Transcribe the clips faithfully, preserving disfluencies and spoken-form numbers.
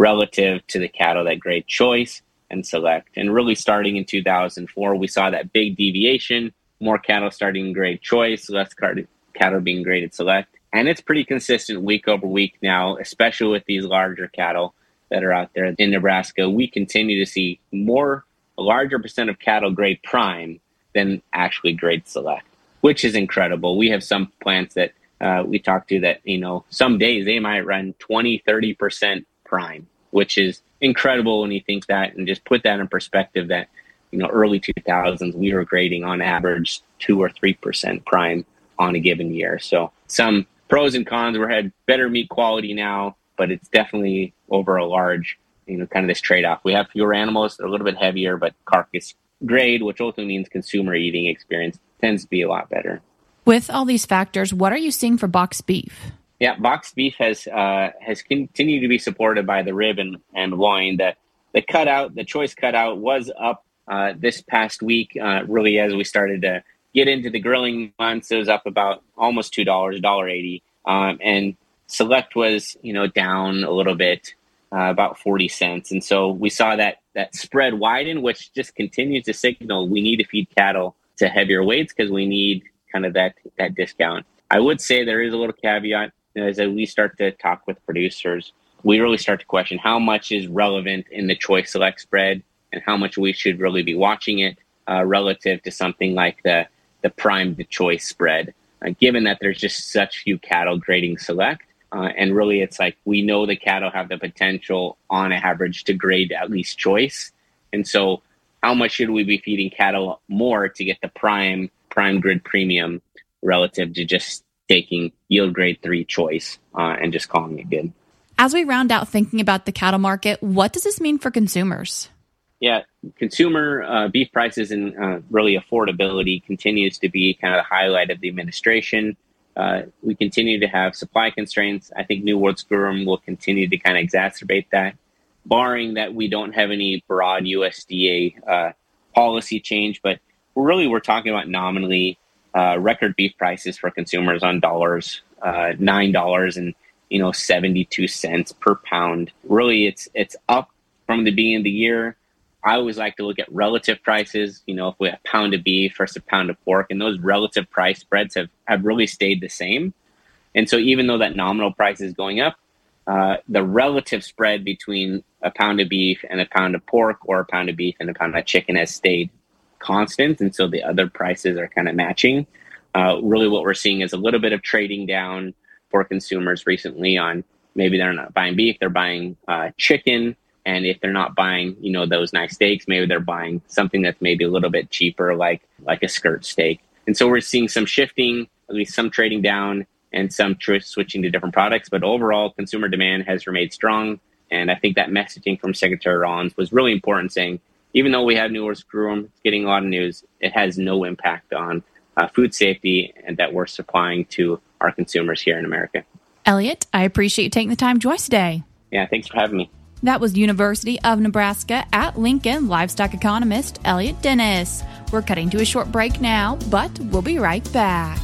relative to the cattle that grade Choice and Select. And really starting in two thousand four, we saw that big deviation, more cattle starting to grade Choice, less cattle being graded Select. And it's pretty consistent week over week now, especially with these larger cattle that are out there in Nebraska. We continue to see more, a larger percent of cattle grade Prime than actually grade Select, which is incredible. We have some plants that uh, we talk to that, you know, some days they might run twenty, thirty percent Prime, which is incredible when you think that and just put that in perspective that, you know, early two thousands, we were grading on average two or three percent Prime on a given year. So some pros and cons. We're had better meat quality now, but it's definitely over a large, you know, kind of this trade-off. We have fewer animals, they're a little bit heavier, but carcass grade, which ultimately means consumer eating experience, tends to be a lot better. With all these factors, what are you seeing for boxed beef? Yeah, boxed beef has uh, has continued to be supported by the rib and, and loin. The, the cutout, the Choice cutout was up uh, this past week, uh, really as we started to get into the grilling months. It was up about almost two dollars, one dollar eighty. Um, and Select was, you know, down a little bit, uh, about forty cents. And so we saw that that spread widen, which just continues to signal we need to feed cattle to heavier weights because we need kind of that, that discount. I would say there is a little caveat as we start to talk with producers. We really start to question how much is relevant in the Choice Select spread and how much we should really be watching it uh, relative to something like the, the Prime to Choice spread, uh, given that there's just such few cattle grading Select. Uh, and really, it's like we know the cattle have the potential on average to grade at least Choice. And so how much should we be feeding cattle more to get the Prime, Prime Grid Premium relative to just taking yield grade three Choice uh, and just calling it good? As we round out thinking about the cattle market, what does this mean for consumers? Yeah, consumer uh, beef prices and uh, really affordability continues to be kind of the highlight of the administration. Uh, we continue to have supply constraints. I think New World Screw-Worm will continue to kind of exacerbate that, barring that we don't have any broad U S D A uh, policy change. But really, we're talking about nominally uh, record beef prices for consumers on dollars, uh, nine dollars and you know seventy-two cents per pound. Really, it's it's up from the beginning of the year. I always like to look at relative prices, you know, if we have a pound of beef versus a pound of pork, and those relative price spreads have, have really stayed the same. And so even though that nominal price is going up, uh, the relative spread between a pound of beef and a pound of pork or a pound of beef and a pound of chicken has stayed constant. And so the other prices are kind of matching. Uh, really what we're seeing is a little bit of trading down for consumers recently on maybe they're not buying beef, they're buying uh, chicken. And if they're not buying, you know, those nice steaks, maybe they're buying something that's maybe a little bit cheaper, like like a skirt steak. And so we're seeing some shifting, at least some trading down and some tr- switching to different products. But overall, consumer demand has remained strong. And I think that messaging from Secretary Rollins was really important, saying, even though we have New World Screw-Worm getting a lot of news, it has no impact on uh, food safety and that we're supplying to our consumers here in America. Elliot, I appreciate you taking the time to join us today. Yeah, thanks for having me. That was University of Nebraska at Lincoln livestock economist Elliot Dennis. We're cutting to a short break now, but we'll be right back.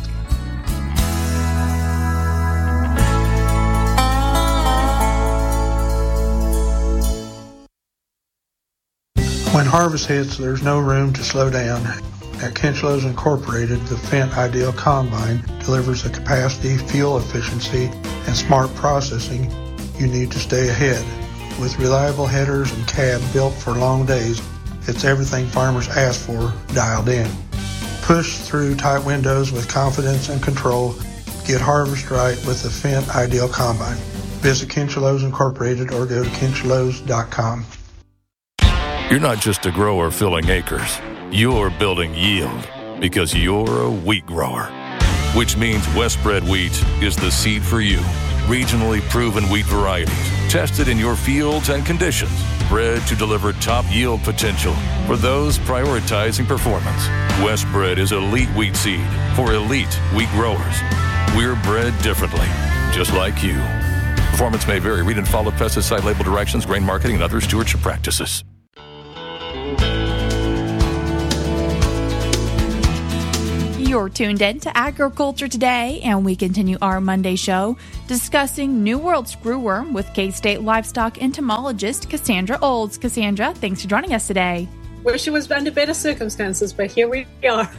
When harvest hits, there's no room to slow down. At Kinchlows Incorporated, the Fendt Ideal Combine delivers the capacity, fuel efficiency, and smart processing you need to stay ahead. With reliable headers and cab built for long days, it's everything farmers ask for dialed in. Push through tight windows with confidence and control. Get harvest right with the Fendt Ideal Combine. Visit Kinchlows Incorporated or go to kinchlows dot com. You're not just a grower filling acres. You're building yield because you're a wheat grower, which means Westbred wheat is the seed for you. Regionally proven wheat varieties, tested in your fields and conditions, bred to deliver top yield potential for those prioritizing performance. Westbred is elite wheat seed for elite wheat growers. We're bred differently, just like you. Performance may vary. Read and follow pesticide label directions, grain marketing, and other stewardship practices. You're tuned in to Agriculture Today, and we continue our Monday show discussing New World screwworm with K-State livestock entomologist Cassandra Olds. Cassandra, thanks for joining us today. Wish it was under better circumstances, but here we are.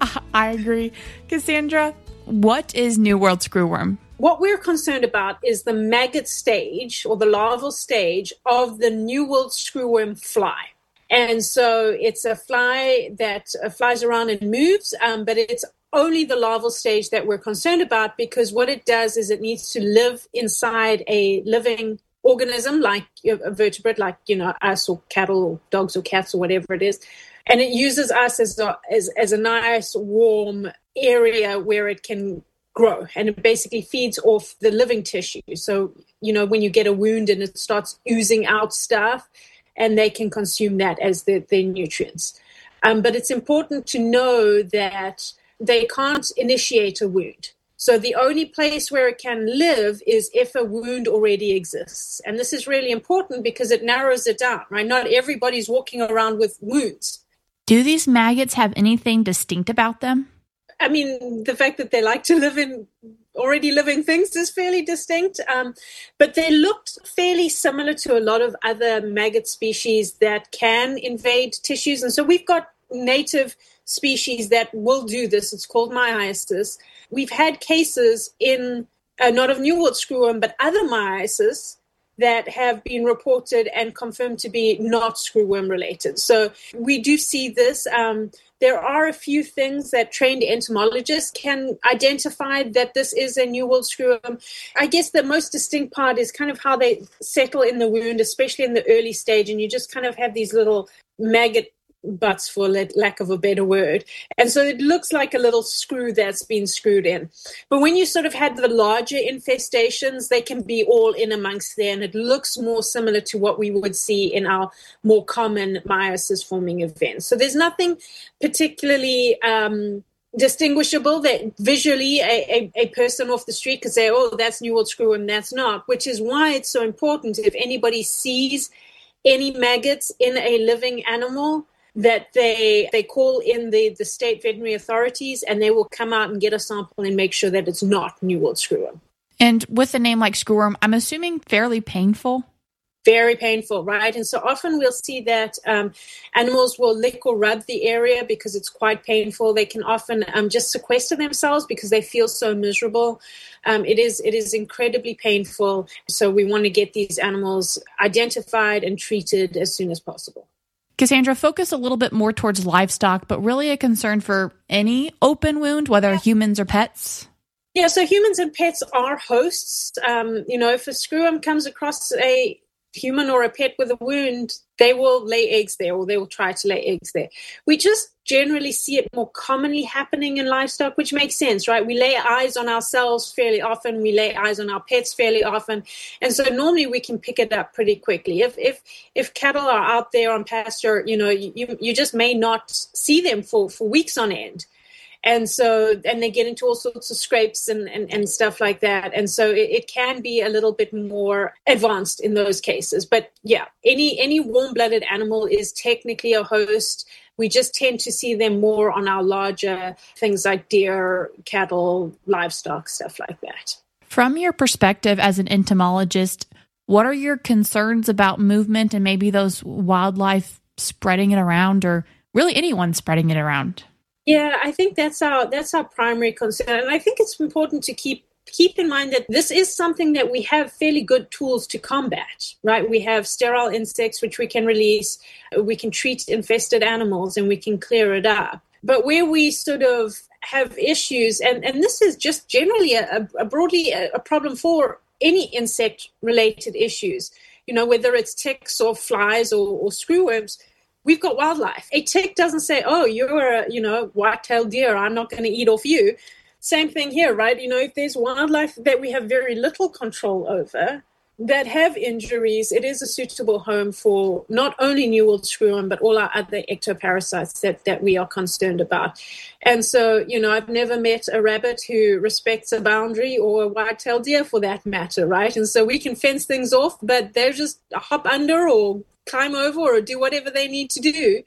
I agree. Cassandra, what is New World screwworm? What we're concerned about is the maggot stage or the larval stage of the New World screwworm fly. And so it's a fly that uh, flies around and moves, um, but it's only the larval stage that we're concerned about, because what it does is it needs to live inside a living organism like a vertebrate, like, you know, us or cattle or dogs or cats or whatever it is. And it uses us as a, as, as a nice warm area where it can grow, and it basically feeds off the living tissue. So, you know, when you get a wound and it starts oozing out stuff, and they can consume that as their, their nutrients. Um, but it's important to know that they can't initiate a wound. So the only place where it can live is if a wound already exists. And this is really important because it narrows it down, right? Not everybody's walking around with wounds. Do these maggots have anything distinct about them? I mean, the fact that they like to live in already living things is fairly distinct, um, but they looked fairly similar to a lot of other maggot species that can invade tissues. And so we've got native species that will do this. It's called myiasis. We've had cases in, uh, not of New World screwworm, but other myiasis that have been reported and confirmed to be not screwworm related. So we do see this. Um, there are a few things that trained entomologists can identify that this is a New World screwworm. I guess the most distinct part is kind of how they settle in the wound, especially in the early stage, and you just kind of have these little maggot butts, for lack of a better word. And so it looks like a little screw that's been screwed in. But when you sort of had the larger infestations, they can be all in amongst there, and it looks more similar to what we would see in our more common myiasis forming events. So there's nothing particularly um, distinguishable that visually a, a, a person off the street could say, oh, that's New World screwworm, that's not, which is why it's so important if anybody sees any maggots in a living animal, that they they call in the, the state veterinary authorities, and they will come out and get a sample and make sure that it's not New World screwworm. And with a name like screwworm, I'm assuming fairly painful? Very painful, right? And so often we'll see that um, animals will lick or rub the area because it's quite painful. They can often um, just sequester themselves because they feel so miserable. Um, it is it is incredibly painful. So we want to get these animals identified and treated as soon as possible. Cassandra, focus a little bit more towards livestock, but really a concern for any open wound, whether yeah. humans or pets? Yeah, so humans and pets are hosts. Um, you know, if a screwworm comes across a human or a pet with a wound, they will lay eggs there, or they will try to lay eggs there. We just generally see it more commonly happening in livestock, which makes sense, right? We lay eyes on ourselves fairly often. We lay eyes on our pets fairly often. And so normally we can pick it up pretty quickly. If if if cattle are out there on pasture, you know, you, you just may not see them for, for weeks on end. And so, and they get into all sorts of scrapes and, and, and stuff like that. And so it, it can be a little bit more advanced in those cases. But yeah, any any warm-blooded animal is technically a host. We just tend to see them more on our larger things like deer, cattle, livestock, stuff like that. From your perspective as an entomologist, what are your concerns about movement and maybe those wildlife spreading it around, or really anyone spreading it around? Yeah, I think that's our that's our primary concern. And I think it's important to keep keep in mind that this is something that we have fairly good tools to combat, right? We have sterile insects, which we can release. We can treat infested animals, and we can clear it up. But where we sort of have issues, and, and this is just generally a, a broadly a, a problem for any insect-related issues, you know, whether it's ticks or flies or, or screwworms, we've got wildlife. A tick doesn't say, oh, you're a, you know, white-tailed deer, I'm not going to eat off you. Same thing here, right? You know, if there's wildlife that we have very little control over that have injuries, it is a suitable home for not only New World screwworm, but all our other ectoparasites that, that we are concerned about. And so, you know, I've never met a rabbit who respects a boundary, or a white-tailed deer for that matter, right? And so we can fence things off, but they're just hop under or climb over or do whatever they need to do.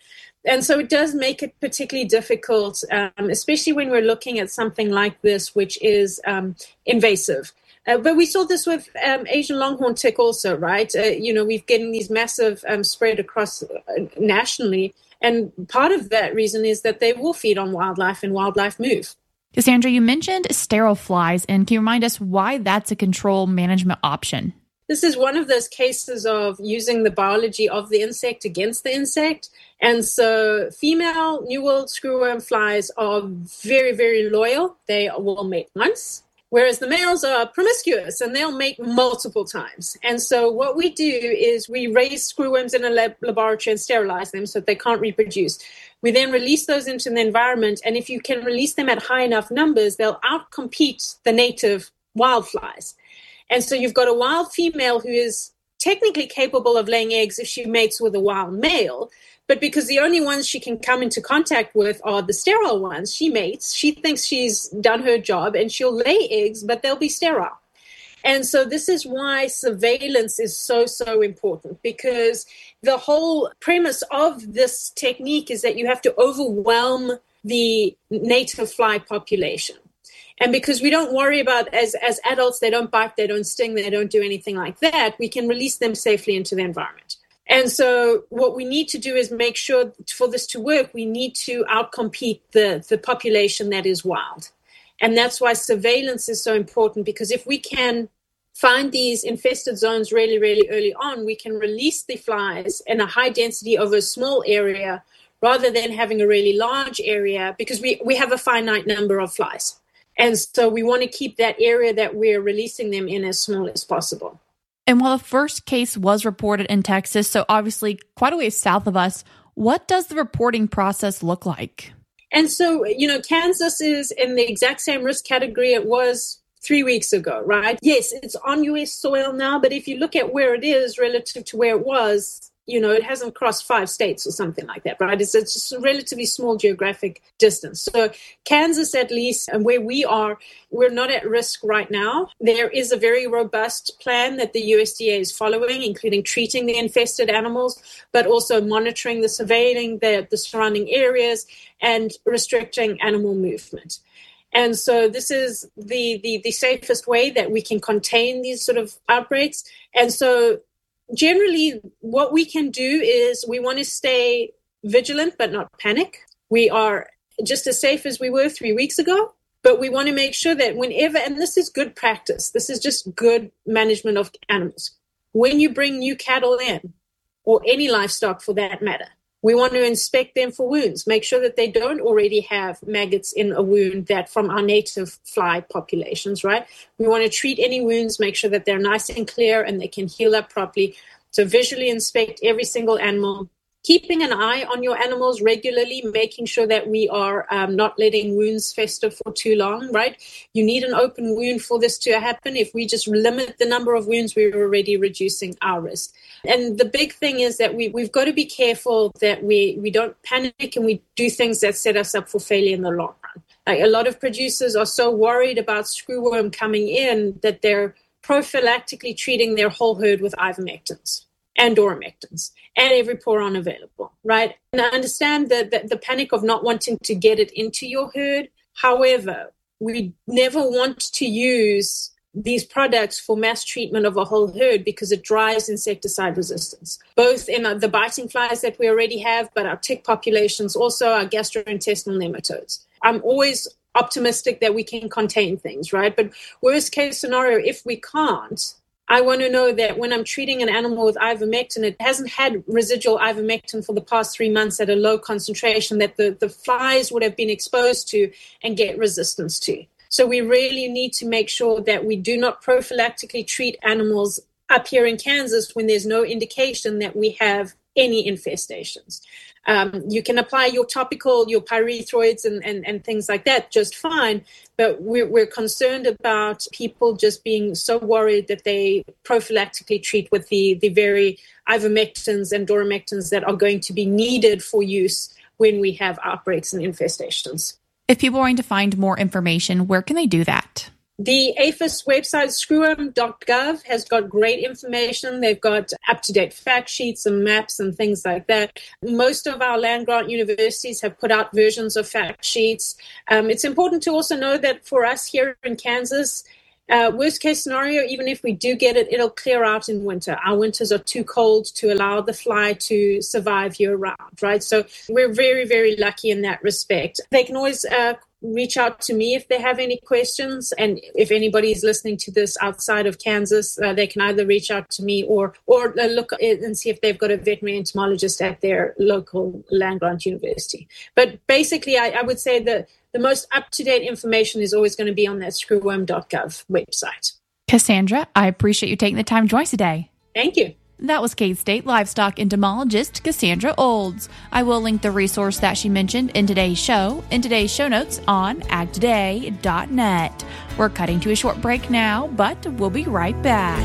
And so it does make it particularly difficult, um, especially when we're looking at something like this, which is um, invasive. Uh, but we saw this with um, Asian longhorn tick also, right? Uh, you know, we've getting these massive um, spread across uh, nationally. And part of that reason is that they will feed on wildlife and wildlife move. Cassandra, you mentioned sterile flies, and can you remind us why that's a control management option? This is one of those cases of using the biology of the insect against the insect. And so female New World screwworm flies are very, very loyal. They will mate once, whereas the males are promiscuous and they'll mate multiple times. And so what we do is we raise screwworms in a lab- laboratory and sterilize them so that they can't reproduce. We then release those into the environment. And if you can release them at high enough numbers, they'll outcompete the native wild flies. And so you've got a wild female who is technically capable of laying eggs if she mates with a wild male. But because the only ones she can come into contact with are the sterile ones, she mates. She thinks she's done her job and she'll lay eggs, but they'll be sterile. And so this is why surveillance is so, so important, because the whole premise of this technique is that you have to overwhelm the native fly population. And because we don't worry about, as, as adults, they don't bite, they don't sting, they don't do anything like that, we can release them safely into the environment. And so what we need to do is make sure for this to work, we need to outcompete the, the population that is wild. And that's why surveillance is so important, because if we can find these infested zones really, really early on, we can release the flies in a high density over a small area rather than having a really large area, because we, we have a finite number of flies. And so we want to keep that area that we're releasing them in as small as possible. And while the first case was reported in Texas, so obviously quite a ways south of us, what does the reporting process look like? And so, you know, Kansas is in the exact same risk category it was three weeks ago, right? Yes, it's on U S soil now, but if you look at where it is relative to where it was, you know, it hasn't crossed five states or something like that, right? It's, it's just a relatively small geographic distance. So Kansas, at least, and where we are, we're not at risk right now. There is a very robust plan that the U S D A is following, including treating the infested animals, but also monitoring the surveilling the, the surrounding areas and restricting animal movement. And so this is the, the, the safest way that we can contain these sort of outbreaks. And so generally, what we can do is we want to stay vigilant but not panic. We are just as safe as we were three weeks ago, but we want to make sure that whenever, and this is good practice, this is just good management of animals. When you bring new cattle in, or any livestock for that matter, we want to inspect them for wounds, make sure that they don't already have maggots in a wound that from our native fly populations, right? We want to treat any wounds, make sure that they're nice and clear and they can heal up properly. So visually inspect every single animal, keeping an eye on your animals regularly, making sure that we are um, not letting wounds fester for too long, right? You need an open wound for this to happen. If we just limit the number of wounds, we're already reducing our risk. And the big thing is that we, we've got to be careful that we, we don't panic and we do things that set us up for failure in the long run. Like a lot of producers are so worried about screwworm coming in that they're prophylactically treating their whole herd with ivermectins and dormectins and every poron available, right? And I understand the, the, the panic of not wanting to get it into your herd. However, we never want to use these products for mass treatment of a whole herd because it drives insecticide resistance, both in the biting flies that we already have, but our tick populations, also our gastrointestinal nematodes. I'm always optimistic that we can contain things, right? But worst case scenario, if we can't, I want to know that when I'm treating an animal with ivermectin, it hasn't had residual ivermectin for the past three months at a low concentration that the, the flies would have been exposed to and get resistance to. So we really need to make sure that we do not prophylactically treat animals up here in Kansas when there's no indication that we have any infestations. Um, you can apply your topical, your pyrethroids and, and, and things like that just fine, but we're, we're concerned about people just being so worried that they prophylactically treat with the, the very ivermectins and dormectins that are going to be needed for use when we have outbreaks and infestations. If people are wanting to find more information, where can they do that? The APHIS website, screwworm dot gov, has got great information. They've got up-to-date fact sheets and maps and things like that. Most of our land-grant universities have put out versions of fact sheets. Um, it's important to also know that for us here in Kansas, Uh, worst case scenario, even if we do get it, it'll clear out in winter. Our winters are too cold to allow the fly to survive year round, right? So we're very, very lucky in that respect. They can always uh, reach out to me if they have any questions. And if anybody is listening to this outside of Kansas, uh, they can either reach out to me or or uh, look and see if they've got a veterinary entomologist at their local land-grant university. But basically, I, I would say that the most up-to-date information is always going to be on that screwworm dot gov website. Cassandra, I appreciate you taking the time to join us today. Thank you. That was K-State livestock entomologist Cassandra Olds. I will link the resource that she mentioned in today's show in today's show notes on ag today dot net. We're cutting to a short break now, but we'll be right back.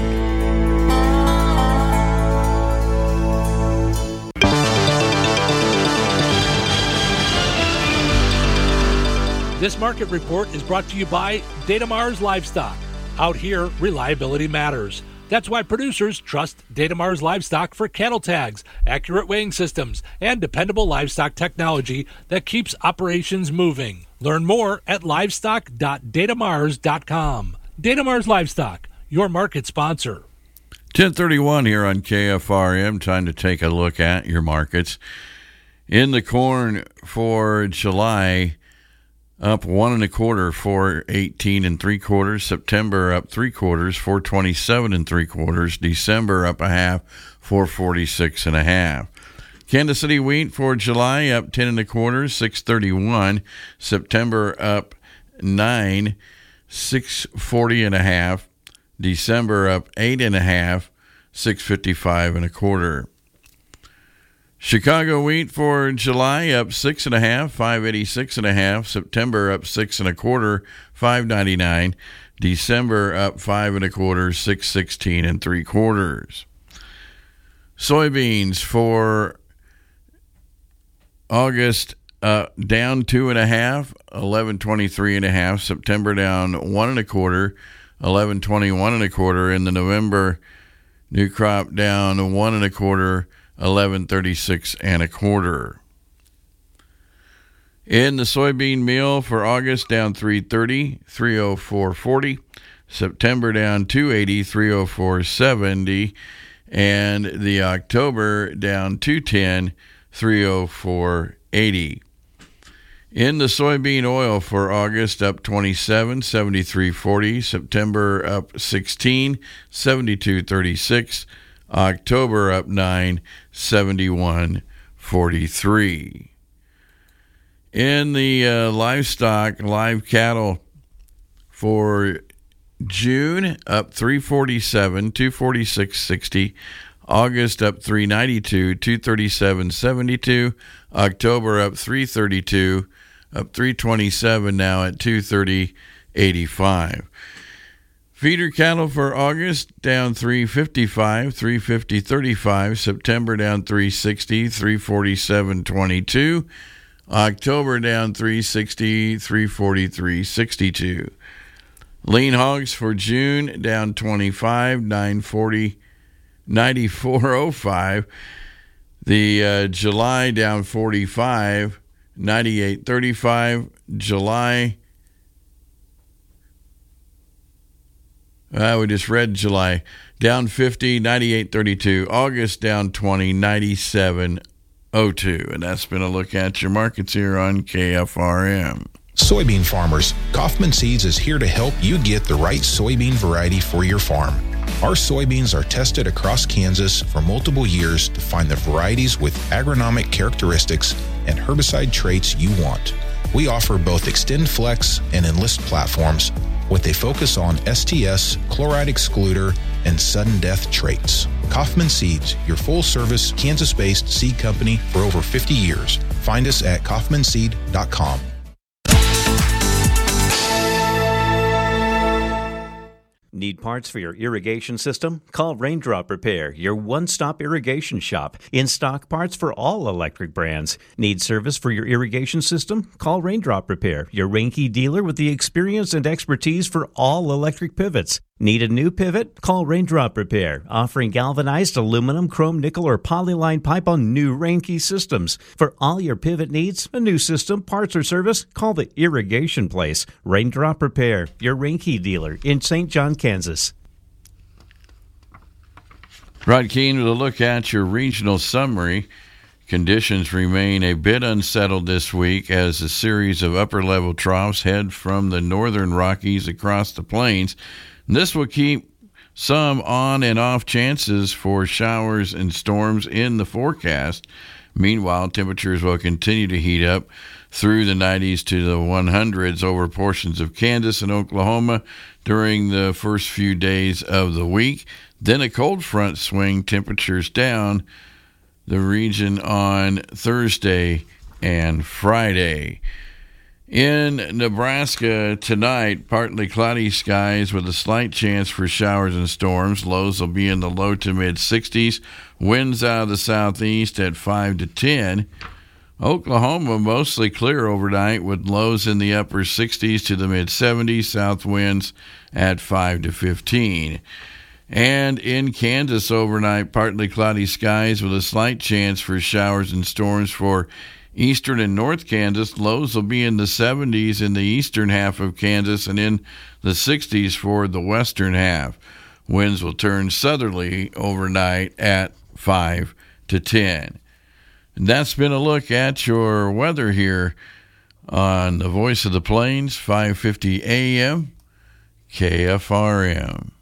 This market report is brought to you by Datamars Livestock. Out here, reliability matters. That's why producers trust Datamars Livestock for cattle tags, accurate weighing systems, and dependable livestock technology that keeps operations moving. Learn more at livestock dot datamars dot com. Datamars Livestock, your market sponsor. ten thirty-one here on K F R M. Time to take a look at your markets. In the corn for July, up one and a quarter, four eighteen and three quarters. September up three quarters, four twenty seven and three quarters. December up a half, four forty six and a half. Kansas City wheat for July up ten and a quarter, six thirty one. September up nine, six forty and a half. December up eight and a half, six fifty five and a quarter. Chicago wheat for July up six and a half, five eighty six and a half. September up six and a quarter, five ninety nine. December up five and a quarter, six sixteen and three quarters. Soybeans for August uh, down two and a half, eleven twenty three and a half. September down one and a quarter, eleven twenty one and a quarter. In the November new crop down one and a quarter, eleven thirty-six and a quarter. In the soybean meal for August, down three thirty, three oh four forty. September down two eighty, three oh four seventy. And the October down two ten, three oh four eighty. In the soybean oil for August, up twenty-seven, seventy-three forty. September up sixteen, seventy-two thirty-six. October up nine, seventy-one forty-three. In the uh, livestock, live cattle for June, up three forty-seven, two forty-six sixty. August up three ninety-two, two thirty-seven seventy-two. October up three thirty-two, up three twenty-seven now at two thirty eighty-five. Feeder cattle for August down three fifty-five, three fifty thirty-five. September down three sixty, three forty-seven twenty-two. October down three sixty, three forty-three sixty-two. Lean hogs for June down twenty-five, nine forty, ninety-four oh five. The uh, July down forty-five, ninety-eight thirty-five. July, uh, we just read July, down fifty, ninety-eight thirty-two. August down twenty, ninety-seven oh two. And that's been a look at your markets here on K F R M. Soybean farmers, Kaufman Seeds is here to help you get the right soybean variety for your farm. Our soybeans are tested across Kansas for multiple years to find the varieties with agronomic characteristics and herbicide traits you want. We offer both Extend Flex and Enlist platforms with a focus on S T S, chloride excluder, and sudden death traits. Kaufman Seeds, your full-service Kansas-based seed company for over fifty years. Find us at kaufman seed dot com. Need parts for your irrigation system? Call Raindrop Repair, your one-stop irrigation shop. In stock parts for all electric brands. Need service for your irrigation system? Call Raindrop Repair, your Reinke dealer with the experience and expertise for all electric pivots. Need a new pivot? Call Raindrop Repair, offering galvanized aluminum, chrome, nickel, or polyline pipe on new Reinke systems. For all your pivot needs, a new system, parts, or service, call the Irrigation Place. Raindrop Repair, your Reinke dealer in Saint John, Kansas. Rod Keene with a look at your regional summary. Conditions remain a bit unsettled this week as a series of upper-level troughs head from the northern Rockies across the plains. This will keep some on and off chances for showers and storms in the forecast. Meanwhile, temperatures will continue to heat up through the nineties to the hundreds over portions of Kansas and Oklahoma during the first few days of the week. Then a cold front swing temperatures down the region on Thursday and Friday. In Nebraska tonight, partly cloudy skies with a slight chance for showers and storms. Lows will be in the low to mid sixties. Winds out of the southeast at five to ten. Oklahoma mostly clear overnight with lows in the upper sixties to the mid seventies. South winds at five to fifteen. And in Kansas overnight, partly cloudy skies with a slight chance for showers and storms for eastern and north Kansas. Lows will be in the seventies in the eastern half of Kansas and in the sixties for the western half. Winds will turn southerly overnight at five to ten. And that's been a look at your weather here on the Voice of the Plains, five fifty A M, K F R M.